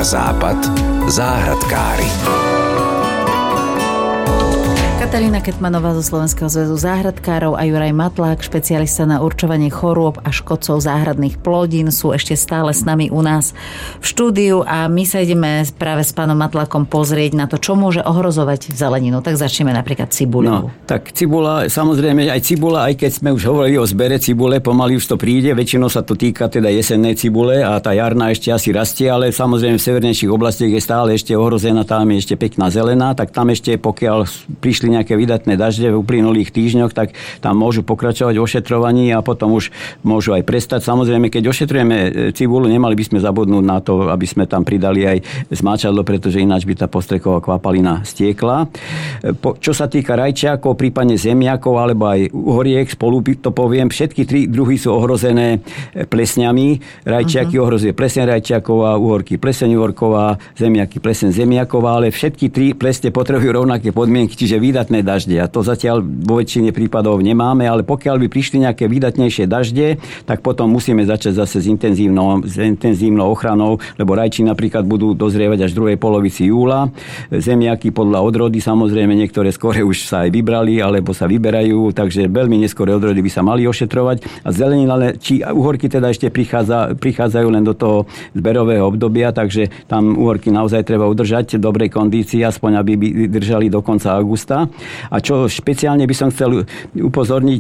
západ záhradkári. Katarína Kettmanová zo Slovenského zväzu záhradkárov a Juraj Matlák, špecialista na určovanie chorôb a škodcov záhradných plodín, sú ešte stále s nami u nás v štúdiu a my sa ideme práve s pánom Matlákom pozrieť na to, čo môže ohrozovať zeleninu. Tak začneme napríklad cibuľou. No, tak cibula, samozrejme aj cibula, aj keď sme už hovorili o zbere cibule, pomaly už to príde, väčšinou sa to týka teda jesennej cibule a tá jarná ešte asi rastie, ale samozrejme v severnejších oblastiach je stále ešte ohrozená, tam je ešte pekná zelená, tak tam ešte pokiaľ prišli nejaké vydatné dažde v uplynulých týždňoch, tak tam môžu pokračovať v ošetrovaní a potom už môžu aj prestať. Samozrejme, keď ošetrujeme cibulu, nemali by sme zabudnúť na to, aby sme tam pridali aj zmáčadlo, pretože ináč by tá postreková kvapalina stiekla. Čo sa týka rajčiakov, prípadne zemiakov alebo aj uhoriek, spolu to poviem, všetky tri druhy sú ohrozené plesňami. Rajčiaky ohrozuje pleseň rajčiaková, uhorky pleseň uhorková, zemiaky pleseň zemiaková, ale všetky tri plesne potrebujú rovnaké podmienky, čiže výdatné dažde. A to zatiaľ vo väčšine prípadov nemáme, ale pokiaľ by prišli nejaké výdatnejšie dažde, tak potom musíme začať zase s intenzívnou ochranou, lebo rajčí napríklad budú dozrievať až v druhej polovici júla. Zemiaky podľa odrody, samozrejme niektoré skore už sa aj vybrali, alebo sa vyberajú, takže veľmi neskore odrody by sa mali ošetrovať. A zelenina, či uhorky teda ešte prichádzajú len do toho zberového obdobia, takže tam uhorky naozaj treba udržať v dobrej kondícii, aspoň aby držali do konca augusta. A čo špeciálne by som chcel upozorniť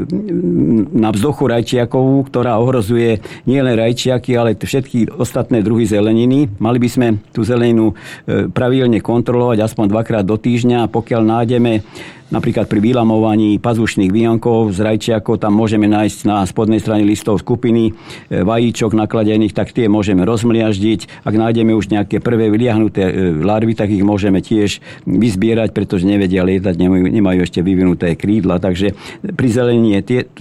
na vzduchu rajčiakovú, ktorá ohrozuje nielen rajčiaky, ale všetky ostatné druhy zeleniny. Mali by sme tú zeleninu pravidelne kontrolovať aspoň 2-krát do týždňa, a pokiaľ nájdeme napríklad pri vylamovaní pazušných výjonkov z rajčiakov, tam môžeme nájsť na spodnej strane listov skupiny vajíčok nakladených, tak tie môžeme rozmliaždiť. Ak nájdeme už nejaké prvé vyliahnuté larvy, tak ich môžeme tiež vyzbierať, pretože nevedia lietať, nemajú ešte vyvinuté krídla. Takže pri zelenine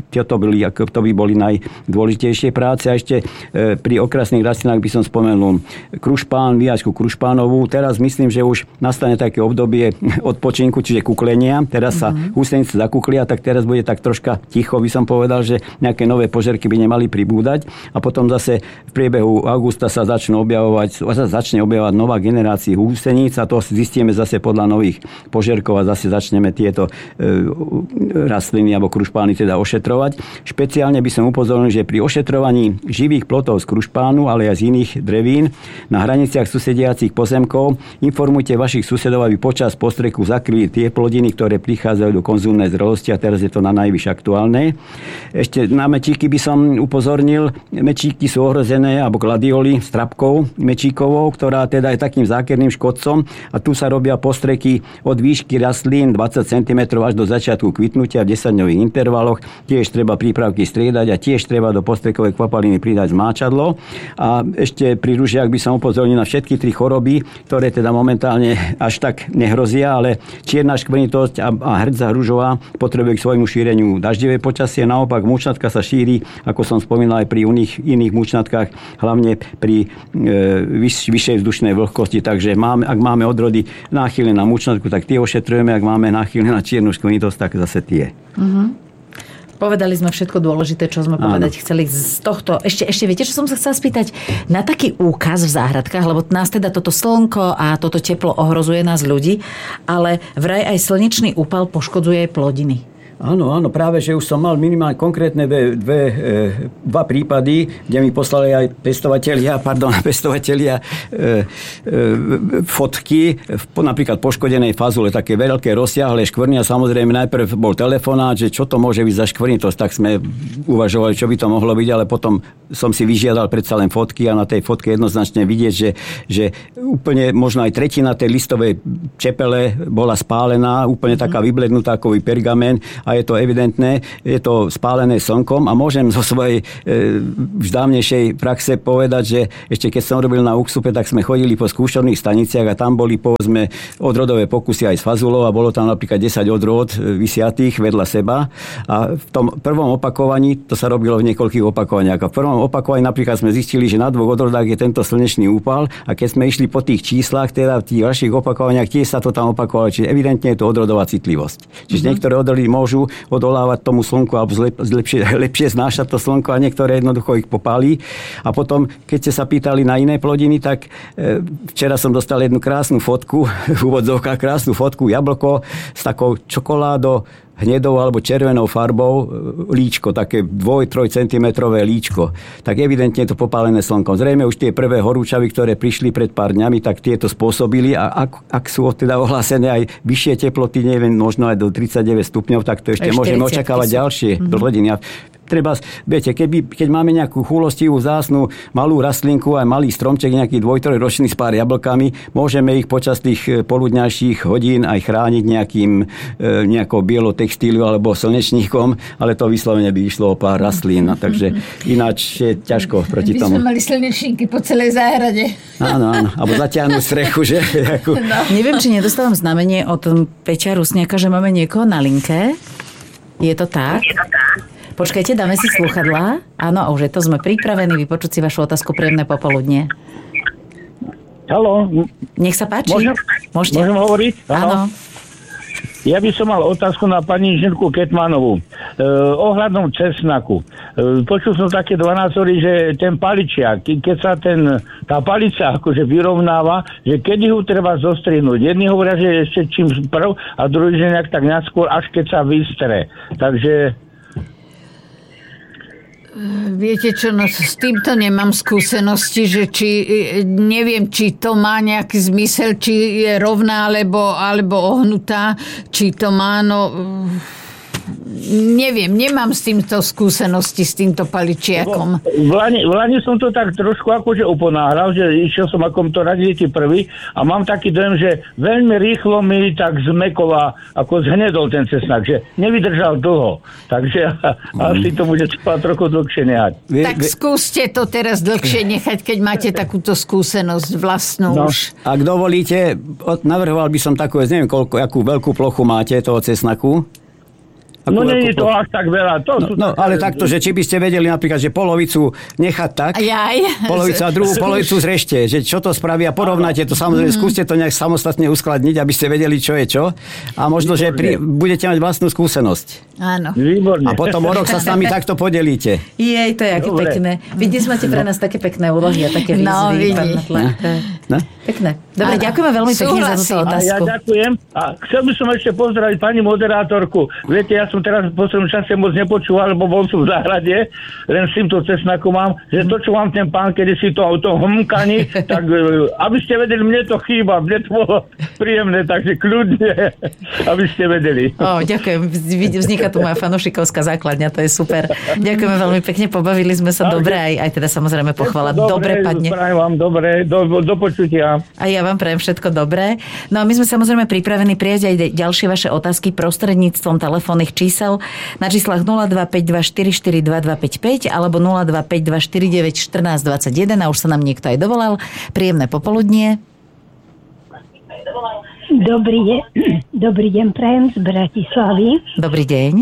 to by boli najdôležitejšie práce. A ešte pri okrasných rastlinách by som spomenul krušpán, výjačku krušpánovú. Teraz myslím, že už nastane také obdobie odpočinku, čiže kuklenia. Teraz sa húsenice zakuklia, tak teraz bude tak troška ticho, by som povedal, že nejaké nové požiarky by nemali pribúdať. A potom zase v priebehu augusta sa začne objavovať nová generácia húseníc a to zistíme zase podľa nových požiarkov a zase začneme tieto rastliny alebo krušpány teda ošetrovať. Špeciálne by som upozornil, že pri ošetrovaní živých plotov z krušpánu, ale aj z iných drevín na hraniciach susediacich pozemkov informujte vašich susedov, aby počas postreku zakryli tie plodiny, ktoré prichádzajú do konzumnej zrelosti, a teraz je to na najvyššie aktuálne. Ešte na mečíky by som upozornil. Mečíky sú ohrozené, alebo gladioli s trapkou mečíkovou, ktorá teda je takým zákerným škodcom, a tu sa robia postreky od výšky rastlín 20 cm až do začiatku kvitnutia v 10-dňových intervaloch. Tiež treba prípravky striedať a tiež treba do postrekovej kvapaliny pridať zmáčadlo. A ešte pri ružiach by som upozornil na všetky tri choroby, ktoré teda momentálne až tak nehrozia, ale čierna škvrnitosť a hrdza ružová potrebuje k svojmu šíreniu daždivé počasie. Naopak mučnatka sa šíri, ako som spomínal, aj pri iných mučnatkách, hlavne pri vyššej vzdušnej vlhkosti. Takže ak máme odrody náchylné na mučnatku, tak tie ošetrujeme. Ak máme náchylné na čiernu škvrnitosť, tak zase tie. Povedali sme všetko dôležité, čo sme povedať chceli z tohto. Ešte viete, čo som sa chcela spýtať? Na taký úkaz v záhradkách, lebo nás teda toto slnko a toto teplo ohrozuje nás ľudí, ale vraj aj slnečný úpal poškodzuje aj plodiny. Áno, práve, že už som mal minimálne konkrétne dva prípady, kde mi poslali aj pestovatelia fotky napríklad poškodenej fazule, také veľké rozsiahle škvrny, a samozrejme najprv bol telefonát, že čo to môže byť za škvrnitosť, tak sme uvažovali, čo by to mohlo byť, ale potom som si vyžiadal predsa len fotky a na tej fotke jednoznačne vidieť, že úplne možno aj tretina tej listovej čepele bola spálená, úplne taká vyblednutá ako pergamen. A je to evidentné, je to spálené slnkom, a môžem zo svojej dávnejšej praxe povedať, že ešte keď som robil na UKSUPe, tak sme chodili po skúšovných staniciach a tam boli povedzme odrodové pokusy aj s fazulou a bolo tam napríklad 10 odrod vysiatých vedľa seba, a v tom prvom opakovaní, to sa robilo v niekoľkých opakovaniach, a v prvom opakovaní napríklad sme zistili, že na 2 odrodách je tento slnečný úpal, a keď sme išli po tých číslach, teda v tých ďalších opakovaniach, tiež sa to tam opakovalo, čiže evidentne je to odrodová citlivosť. Čiže niektoré odrody môžu môžu odolávať tomu slnku alebo lepšie znášať to slnko a niektoré jednoducho ich popálí. A potom, keď ste sa pýtali na iné plodiny, tak včera som dostal jednu krásnu fotku, v úvodzovkách krásnu fotku, jablko s takou čokoládou, hnedou alebo červenou farbou líčko, také 2-3 cm líčko. Tak evidentne je to popálené slnkom. Zrejme už tie prvé horúčavy, ktoré prišli pred pár dňami, tak tieto spôsobili a ak sú teda ohlásené aj vyššie teploty, neviem, možno aj do 39 stupňov, tak to ešte môžeme očakávať ďalšie plodiny. Treba, viete, keď máme nejakú chúlostivú, vzácnu malú rastlinku, aj malý stromček, nejaký 2-3-ročný s pár jablkami, môžeme ich počas tých poludňajších hodín aj chrániť nejakou bielou textíliu alebo slnečníkom, ale to vyslovene by išlo o pár rastlín. Takže ináč je ťažko proti tomu. My sme mali slnečníky po celej záhrade. Áno, alebo zatiahnuť strechu, že? No. Neviem, či nedostávam znamenie od Peťa Rusniaka, že máme niekoho na linke. Je to tak? Počkajte, dáme si slúchadlá. Áno, už je to, sme pripravení vypočuť si vašu otázku. Príjemné popoludnie. Haló. Nech sa páči. Môžem hovoriť? Áno. Ja by som mal otázku na pani inžinierku Ketmanovú. Ohľadom cesnaku. Počul som také dva názory, že ten paličiak, keď sa tá palica akože vyrovnáva, že kedy ho treba zostrihnúť. Jedni hovoria, že ešte čím prv a druhý, že nejak tak neskôr, až keď sa vystre. Takže viete čo, no s týmto nemám skúsenosti, že neviem, či to má nejaký zmysel, či je rovná alebo ohnutá, či to má, neviem, nemám s týmto skúsenosti, s týmto paličiakom. V Lani som to tak trošku akože uponáhral, že išiel som, ako to radili tí prvý a mám taký dojem, že veľmi rýchlo mi tak zmekol ako zhnedol ten cesnak, že nevydržal dlho. Takže asi to bude trochu dlhšie nehať. Tak skúste to teraz dlhšie nechať, keď máte takúto skúsenosť vlastnú už. Ak dovolíte, navrhoval by som takú, neviem, akú veľkú plochu máte toho cesnaku. No nie je to až tak veľa. Ale takto, že či by ste vedeli napríklad, že polovicu nechať tak, polovicu a druhú polovicu zrešte, že čo to spraví a porovnáte to, samozrejme, skúste to nejak samostatne uskladniť, aby ste vedeli, čo je čo a možno, že budete mať vlastnú skúsenosť. Áno. Výborne. A potom o rok sa s nami takto podelíte. Jej, to je aké pekné. Vy dnes máte pre nás také pekné úlohy a také výzvy. Pekné. Dobre, ďakujeme veľmi pekne za túto otázku. Ja ďakujem a chcel by som ešte pozdraviť pani moderátorku. Viete, ja som teraz v poslednom čase moc nepočúval, lebo bol som v záhrade, len s týmto cesnakom mám, že to, čo vám ten pán, keď si to o tom hmkaní, tak aby ste vedeli, mne to chýba, mne to bolo príjemné, takže kľudne, aby ste vedeli. Ďakujem, vzniká tu moja fanúšikovská základňa, to je super. Ďakujeme veľmi pekne, pobavili sme sa dobre, aj teda samozrejme pochvala. Dobre padne. Prajem vám dobre, do počutia. A ja vám prajem všetko dobré. No a my sme samozrejme pripravení prijať aj ďalšie vaše otázky prostredníctvom telefónnych čísel na číslach 0252442255 alebo 0252491421 a už sa nám niekto aj dovolal. Príjemné popoludnie. Dobrý deň, prajem z Bratislavy. Dobrý deň.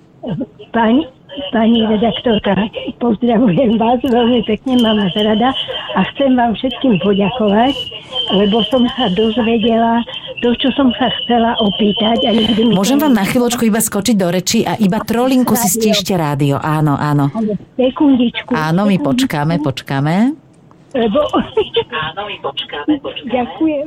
Pani redaktorka, pozdravujem vás veľmi pekne, mám vás rada a chcem vám všetkým poďakovať, lebo som sa dozvedela to, čo som sa chcela opýtať. A môžem vám na chvíľočku iba skočiť do reči a iba trolinku si stíšte rádio. Áno. Sekundičku. Áno, my počkáme. Lebo... Áno, my počkáme. Ďakujem.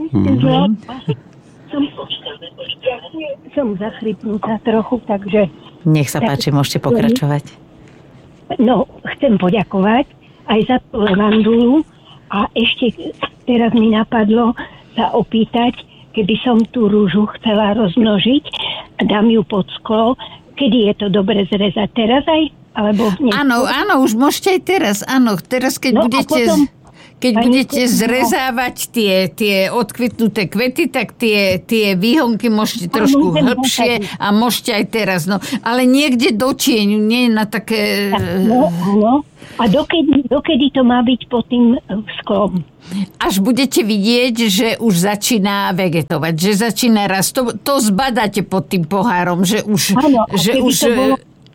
Som zachrypnutá trochu, takže... Nech sa páči, môžete pokračovať. No, chcem poďakovať aj za tú levandulu a ešte teraz mi napadlo sa opýtať, keby som tú rúžu chcela rozmnožiť, dám ju pod sklo, kedy je to dobre zrezať? Teraz aj? Alebo áno, už môžete aj teraz. Áno, teraz keď budete... Keď budete zrezávať tie odkvitnuté kvety, tak tie výhonky môžete trošku hlbšie a môžete aj teraz. No, ale niekde do tieňu, nie na také... No. A dokedy to má byť pod tým sklom? Až budete vidieť, že už začína vegetovať, že začína rast. To zbadáte pod tým pohárom, že už... Áno, že už...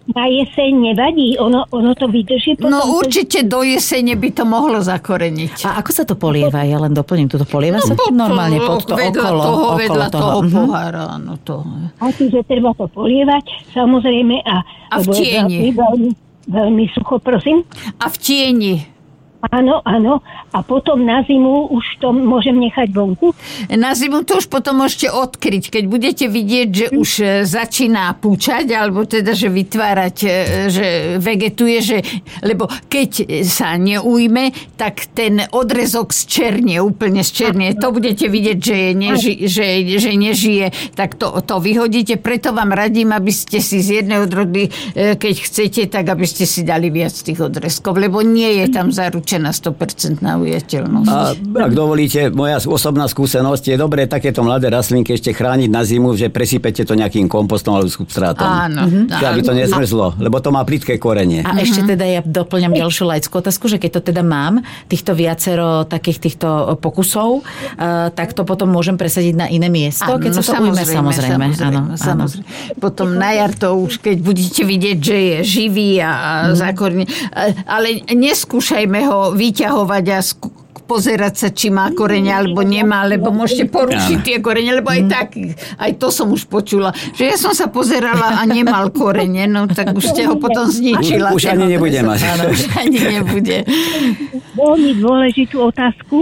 na jeseň nevadí? Ono to vydrží potom? No určite do jesene by to mohlo zakoreniť. A ako sa to polieva? Ja len doplním, toto polieva sa normálne pod to vedľa toho pohára. No to. A čiže treba to polievať, samozrejme. A v tieni. Veľmi sucho, prosím. A v tieni. Áno. A potom na zimu už to môžem nechať vonku? Na zimu to už potom môžete odkryť. Keď budete vidieť, že už začína púčať, alebo teda, že vytvárať, že vegetuje, lebo keď sa neujme, tak ten odrezok úplne zčernie. To budete vidieť, že nežije, tak to vyhodíte. Preto vám radím, aby ste si z jednej odrody, keď chcete, tak aby ste si dali viac tých odrezkov, lebo nie je tam zaručené na 100% ujateľnosť. A ak dovolíte, moja osobná skúsenosť je dobré takéto mladé rastlinky ešte chrániť na zimu, že presypete to nejakým kompostom alebo substrátom. Áno. Aby to nezmrzlo, lebo to má plitké korenie. A ešte teda ja doplňam ďalšiu laickú otázku, že keď to teda mám, týchto viacero týchto pokusov, tak to potom môžem presadiť na iné miesto, keď sa to ujme, samozrejme. Potom na jar to už, keď budete vidieť, že je živý a zákorný. Ale neskúšajme ho vyťahovať a pozerať sa, či má korene alebo nemá, lebo môžete porušiť tie korene, lebo aj to som už počula, že ja som sa pozerala a nemal korene, no tak už ste ho potom zničila. Už ani nebude mať. Už ani nebude. Veľmi dôležitú otázku.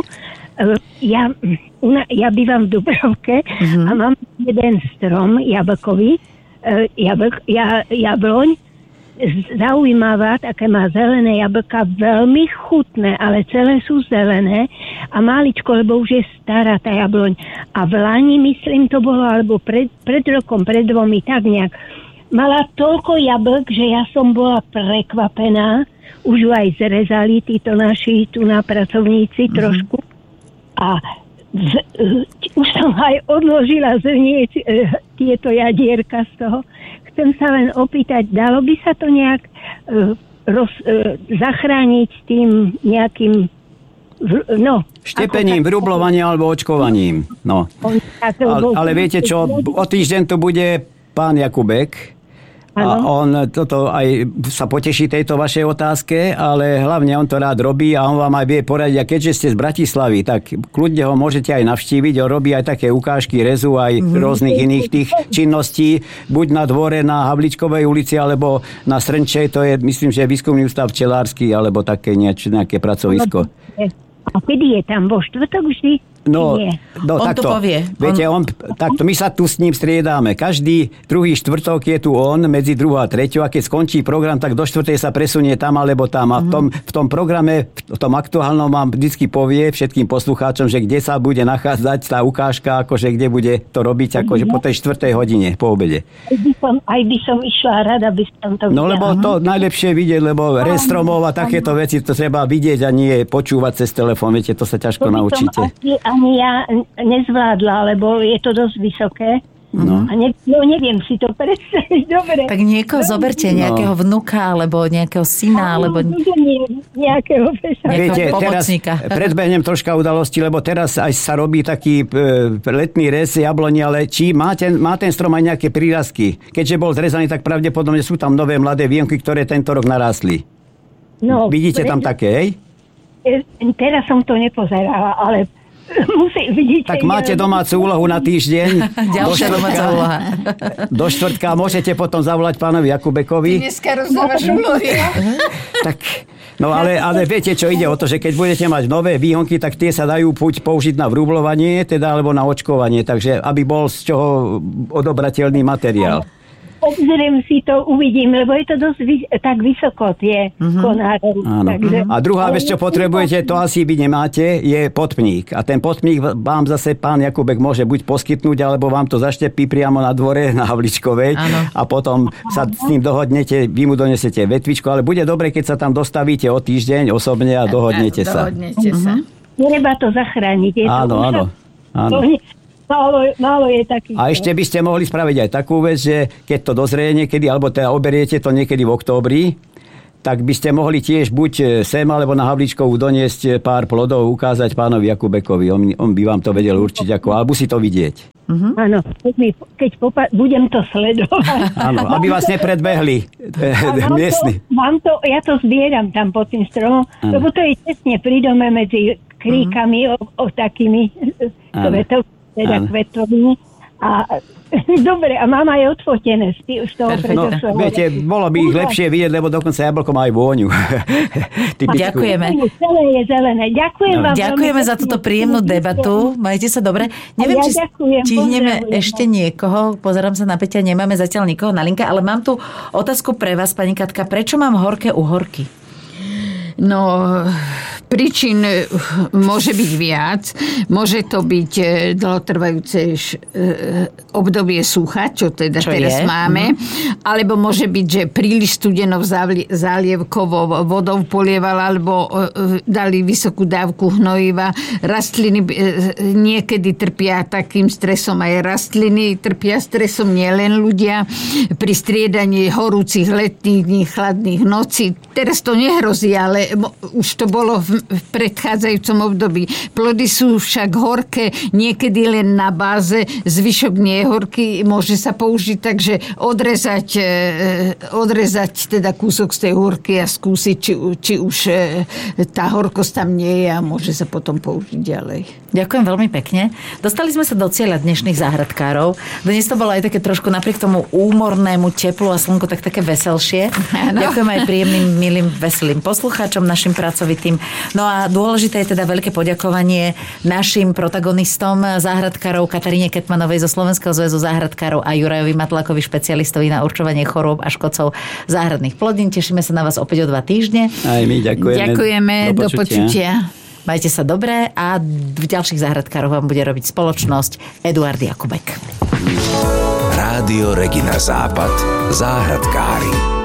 Ja bývam v Dubravke a mám jeden strom jablkový, jabloň, zaujímavá, také má zelené jablka, veľmi chutné, ale celé sú zelené a máličko, lebo už je stará tá jabloň. A v lani, myslím, to bolo, alebo pred rokom, pred 2, tak nejak. Mala toľko jablk, že ja som bola prekvapená. Už ju aj zrezali títo naši tu na pracovníci trošku. A už som aj odložila zrniec tieto jadierka z toho. Chcem sa len opýtať, dalo by sa to nejak zachrániť tým nejakým štepením, vyrublovaním alebo očkovaním. No. Ale viete čo, o týždeň to bude pán Jakubek. A on toto aj sa poteší tejto vašej otázke, ale hlavne on to rád robí a on vám aj vie poradiť. A keďže ste z Bratislavy, tak kľudne ho môžete aj navštíviť. On robí aj také ukážky rezu, aj rôznych iných tých činností. Buď na dvore na Havličkovej ulici, alebo na Srnčej, to je, myslím, že výskumný ústav včelársky, alebo také nejaké pracovisko. A kedy je tam? Vo štvrtok vždy? No, on takto, to povie. Viete, takto, my sa tu s ním striedame. Každý druhý štvrtok je tu on, medzi 2. a 3. A keď skončí program, tak do 4. sa presunie tam alebo tam. A v tom programe, v tom aktuálnom vám vždycky povie všetkým poslucháčom, že kde sa bude nachádzať tá ukážka, akože kde bude to robiť, akože po tej 4. hodine, po obede. Aj by som išla rada, by som to videla. No lebo to najlepšie vidieť, lebo restromov a takéto veci, to treba vidieť a nie počúvať cez telefón. Viete, to sa ťažko naučíte. Ani ja nezvládla, lebo je to dosť vysoké. A neviem si to predstaviť dobre. Tak niekoho zoberte, nejakého vnuka, alebo nejakého syna, alebo nejakého Viete, pomocníka. Teraz predbehnem troška udalosti, lebo teraz aj sa robí taký letný rez jabloni, ale či má ten strom aj nejaké prírastky? Keďže bol zrezaný, tak pravdepodobne sú tam nové mladé vienky, ktoré tento rok narástli. Vidíte tam také, hej? Teraz som to nepozerala, ale vidíte. Tak máte domácu úlohu na týždeň. Ďalšia domáca úloha. Do štvrtka môžete potom zavolať pánovi Jakubekovi. Dneska rozdávaš úlohy. Tak, ale viete, čo ide o to, že keď budete mať nové výhonky, tak tie sa dajú použiť na vrublovanie, teda alebo na očkovanie, takže aby bol z čoho odobrateľný materiál. Obzriem si to, uvidím, lebo je to dosť tak vysoko tie konáre. Takže... A druhá vec, čo potrebujete, to asi by nemáte, je potpník. A ten potpník vám zase pán Jakubek môže buď poskytnúť, alebo vám to zaštepí priamo na dvore na Havličkovej. A potom sa s ním dohodnete, vy mu donesete vetvičku, ale bude dobre, keď sa tam dostavíte o týždeň osobne a dohodnete sa. Treba to zachrániť. Áno. Málo je takých. A ešte by ste mohli spraviť aj takú vec, že keď to dozrie niekedy, alebo teda oberiete to niekedy v októbri, tak by ste mohli tiež buď sem, alebo na Havlíčkovú doniesť pár plodov, ukázať pánovi Jakubekovi. On by vám to vedel určiť, ako, alebo si to vidieť. Áno, keď budem to sledovať. Áno, aby vás nepredbehli miestni. Ja to zbieram tam pod tým stromom, lebo to je tesne pri dome medzi kríkami o takými kvetovými. A dobre, a mám aj odfotené z toho predošlého. Viete, bolo by ich lepšie vidieť, lebo dokonca jablko má aj vôňu. Ďakujeme. Celé je zelené. Ďakujem vám. Ďakujeme za túto príjemnú debatu. Majte sa dobre. Neviem, či stihneme ešte niekoho. Pozerám sa na Peťa, nemáme zatiaľ nikoho na linke, ale mám tu otázku pre vás, pani Katka. Prečo mám horké uhorky? No, príčin môže byť viac. Môže to byť dlhotrvajúce obdobie sucha, čo teda teraz máme. Alebo môže byť, že príliš studenou zálievkovou vodou polievala, alebo dali vysokú dávku hnojiva. Rastliny niekedy trpia takým stresom, aj rastliny trpia stresom, nielen ľudia. Pri striedaní horúcich letných dní, chladných nocí. Teraz to nehrozí, ale už to bolo v predchádzajúcom období. Plody sú však horké, niekedy len na báze, zvyšok nie je horký, môže sa použiť, takže odrezať teda kúsok z tej horky a skúsiť, či už tá horkosť tam nie je a môže sa potom použiť ďalej. Ďakujem veľmi pekne. Dostali sme sa do cieľa dnešných záhradkárov. Dnes to bolo aj také trošku napriek tomu úmornému teplu a slnko také veselšie. Ďakujem aj príjemným, milým, veselým poslucháčom, našim pracovitým. No a dôležité je teda veľké poďakovanie našim protagonistom záhradkárov Kataríne Ketmanovej zo Slovenského zväzu záhradkárov a Jurajovi Matlákovi, špecialistovi na určovanie chorôb a škodcov záhradných plodín. Tešíme sa na vás opäť o 2 týždne. Aj my ďakujeme. Do počutia. Majte sa dobre a v ďalších záhradkároch vám bude robiť spoločnosť Eduard Jakubek. Rádio Regina Západ. Záhradkári.